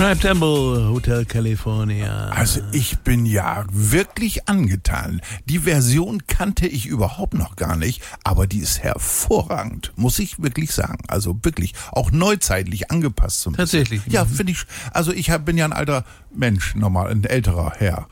Tribe Temple, Hotel California. Also ich bin ja wirklich angetan. Die Version kannte ich überhaupt noch gar nicht, aber die ist hervorragend, muss ich wirklich sagen. Also wirklich, auch neuzeitlich angepasst zum Tatsächlich? Ja, finde ich. Also bin ja ein alter Mensch, normal, ein älterer Herr.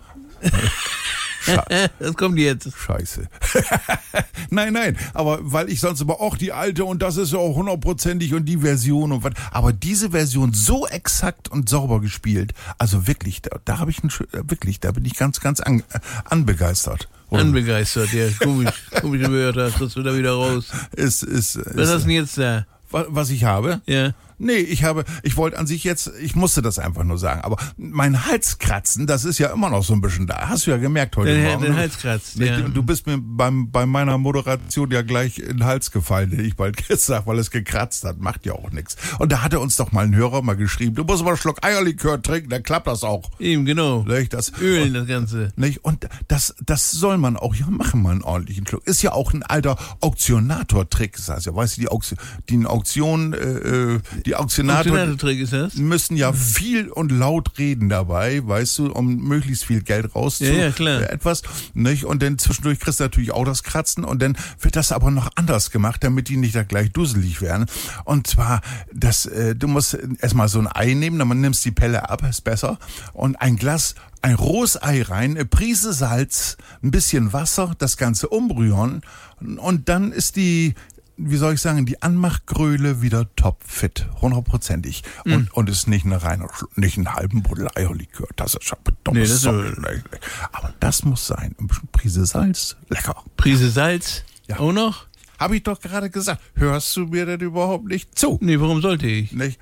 Das kommt jetzt. Scheiße. Nein, aber weil ich sonst immer auch die alte und das ist ja auch 100%ig und die Version und was. Aber diese Version so exakt und sauber gespielt, also wirklich, da bin ich ganz anbegeistert. Anbegeistert, ja, komische Wörter, kriegst du da wieder raus. Was hast du denn jetzt da? Was ich habe? Ja. Nee, ich wollte an sich jetzt, ich musste das einfach nur sagen, aber mein Halskratzen, das ist ja immer noch so ein bisschen da. Hast du ja gemerkt heute Morgen. Den Halskratz, ja. Du bist mir bei meiner Moderation ja gleich in den Hals gefallen, hätte ich bald gesagt, weil es gekratzt hat. Macht ja auch nichts. Und da hatte uns doch mal ein Hörer mal geschrieben, du musst mal einen Schluck Eierlikör trinken, dann klappt das auch. Eben, genau. Ölen das Ganze. Nicht? Und das soll man auch ja machen, mal einen ordentlichen Schluck. Ist ja auch ein alter Auktionator-Trick. Das heißt ja, weißt du, die Auktionator-Trick ist das? Müssen ja viel und laut reden dabei, weißt du, um möglichst viel Geld ja, klar. Etwas, nicht? Und dann zwischendurch kriegst du natürlich auch das Kratzen und dann wird das aber noch anders gemacht, damit die nicht da gleich dusselig werden. Und zwar, du musst erstmal so ein Ei nehmen, dann nimmst die Pelle ab, ist besser, und ein rohes Ei rein, eine Prise Salz, ein bisschen Wasser, das Ganze umrühren und dann ist die Anmachgröle wieder topfit, 100%ig. Und ist nicht nicht einen halben Buddel Eierlikör. Das ist schon dummes Zeug. Aber das muss sein. Ein bisschen Prise Salz, lecker. Prise Salz? Ja. Auch noch? Habe ich doch gerade gesagt. Hörst du mir denn überhaupt nicht zu? Nee, warum sollte ich? Nicht?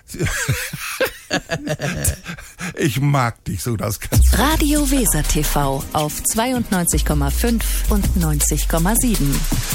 Ich mag dich so, das kannst du. Radio Weser TV auf 92,5 und 90,7.